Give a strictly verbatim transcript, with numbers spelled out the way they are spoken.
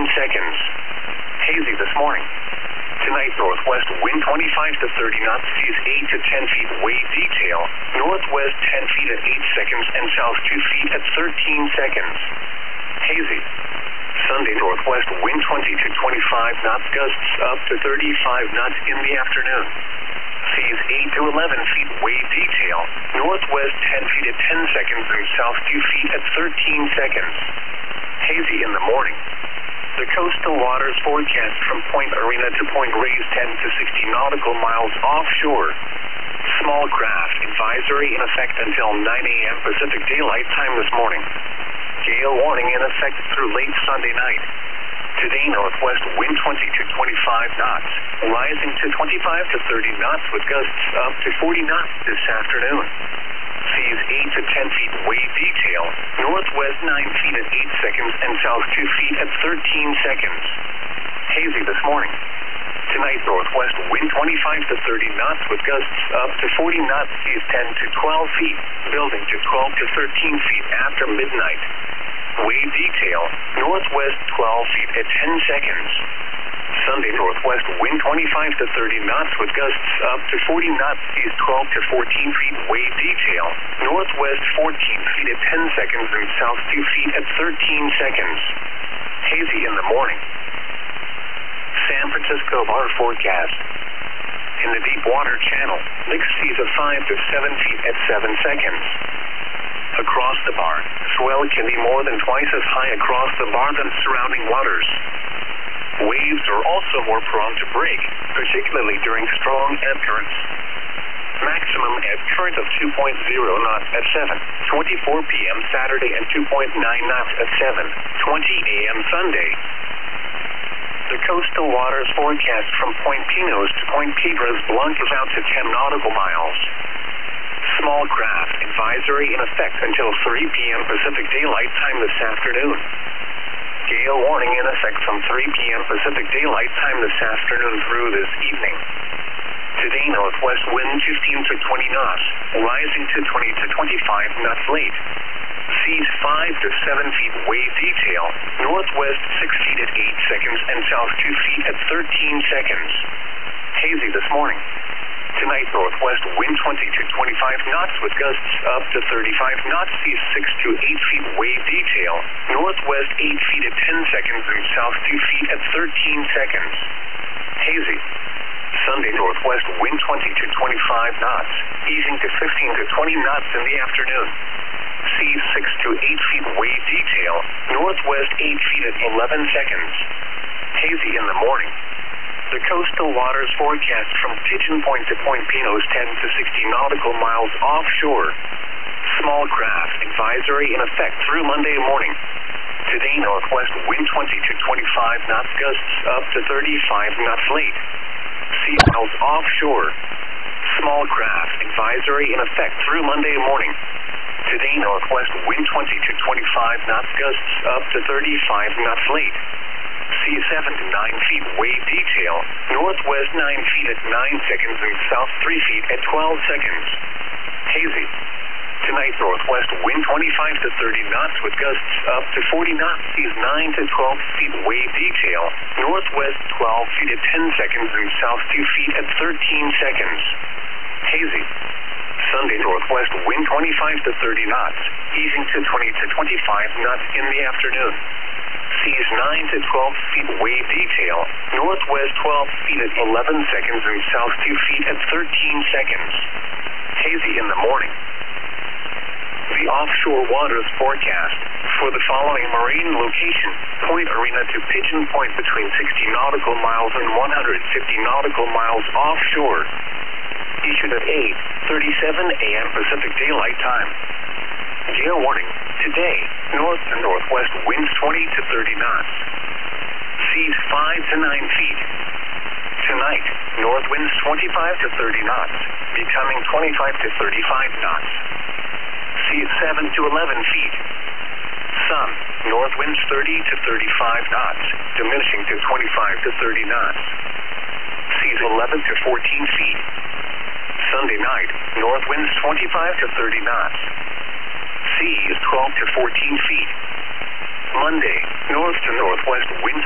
seconds. Hazy this morning. Tonight, northwest wind twenty-five to thirty knots, seas eight to ten feet, wave detail. Northwest ten feet at eight seconds and south two feet at thirteen seconds. Hazy. Sunday, northwest wind twenty to twenty-five knots, gusts up to thirty-five knots in the afternoon. Seas eight to eleven feet, wave detail. Northwest ten feet at ten seconds and south two feet at thirteen seconds. Hazy in the morning. The coastal waters forecast from Point Arena to Point Reyes ten to sixty nautical miles offshore. Small craft advisory in effect until nine a m Pacific Daylight Time this morning. Gale warning in effect through late Sunday night. Today, northwest wind twenty to twenty-five knots, rising to twenty-five to thirty knots with gusts up to forty knots this afternoon. Seas eight to ten feet, wave detail. Northwest nine feet at eight seconds and south two feet at thirteen seconds. Hazy this morning. Tonight, northwest wind twenty-five to thirty knots with gusts up to forty knots, seas ten to twelve feet, building to twelve to thirteen feet after midnight. Wave detail, northwest twelve feet at ten seconds. Sunday, northwest wind twenty-five to thirty knots with gusts up to forty knots, seas twelve to fourteen feet, wave detail. Northwest fourteen feet at ten seconds and south two feet at thirteen seconds. Hazy in the morning. San Francisco bar forecast. In the deep water channel, mixed seas of five to seven feet at seven seconds. Across the bar, swell can be more than twice as high across the bar than surrounding waters. Waves are also more prone to break, particularly during strong ebb currents. Maximum ebb current of two point zero knots at seven twenty-four p m Saturday and two point nine knots at seven twenty a m Sunday. The coastal waters forecast from Point Pinos to Point Piedras Blancas out to ten nautical miles. Small craft advisory in effect until three p m Pacific Daylight Time this afternoon. Gale warning in effect from three p m Pacific Daylight Time this afternoon through this evening. Today, northwest wind fifteen to twenty knots, rising to twenty to twenty-five knots late. Seas five to seven feet, wave detail. Northwest six feet at eight seconds and south two feet at thirteen seconds. Hazy this morning. Tonight, northwest wind twenty to twenty-five knots with gusts up to thirty-five knots, seas six to eight feet, wave detail. Northwest eight feet at ten seconds and south two feet at thirteen seconds. Hazy. Sunday, northwest wind twenty to twenty-five knots, easing to fifteen to twenty knots in the afternoon. Seas six to eight feet, wave detail. Northwest eight feet at eleven seconds. Hazy in the morning. The coastal waters forecast from Pigeon Point to Point Pinos ten to sixty nautical miles offshore. Small craft advisory in effect through Monday morning. Today, northwest wind twenty to twenty-five knots, gusts up to thirty-five knots late. Sea miles offshore. Small craft advisory in effect through Monday morning. Today, northwest wind twenty to twenty-five knots, gusts up to thirty-five knots late. Sea seven to nine feet, wave detail. Northwest nine feet at nine seconds and south three feet at twelve seconds. Hazy. Tonight, northwest wind twenty-five to thirty knots with gusts up to forty knots, seas nine to twelve feet, wave detail. Northwest twelve feet at ten seconds and south two feet at thirteen seconds. Hazy. Sunday, northwest wind twenty-five to thirty knots, easing to twenty to twenty-five knots in the afternoon. Seas nine to twelve feet, wave detail. Northwest twelve feet at eleven seconds and south two feet at thirteen seconds. Hazy in the morning. The offshore waters forecast for the following marine location: Point Arena to Pigeon Point between sixty nautical miles and one hundred fifty nautical miles offshore. Issued at eight thirty-seven a m Pacific Daylight Time. Gale warning today, north to northwest winds twenty to thirty knots. Seas five to nine feet. Tonight, north winds twenty-five to thirty knots, becoming twenty-five to thirty-five knots. Seas seven to eleven feet. Sun, north winds thirty to thirty-five knots, diminishing to twenty-five to thirty knots. Seas eleven to fourteen feet. Sunday night, north winds twenty-five to thirty knots. Sea is twelve to fourteen feet. Monday, north to northwest winds